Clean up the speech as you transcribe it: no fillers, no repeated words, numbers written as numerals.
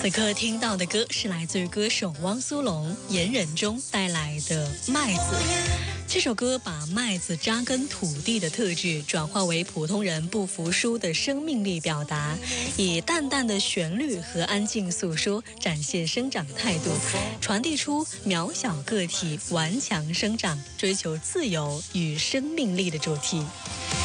此刻听到的歌是来自于歌手汪苏泷、严忍中带来的《麦子》。这首歌把麦子扎根土地的特质转化为普通人不服输的生命力表达，以淡淡的旋律和安静诉说，展现生长态度，传递出渺小个体顽强生长、追求自由与生命力的主题。